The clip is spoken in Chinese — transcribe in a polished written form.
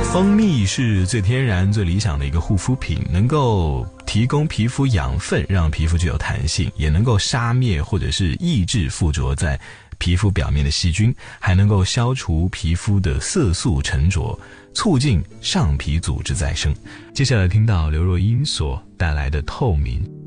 蜂蜜是最天然最理想的一个护肤品，能够提供皮肤养分，让皮肤具有弹性，也能够杀灭或者是抑制附着在皮肤表面的细菌，还能够消除皮肤的色素沉着，促进上皮组织再生。接下来听到刘若英所带来的透明。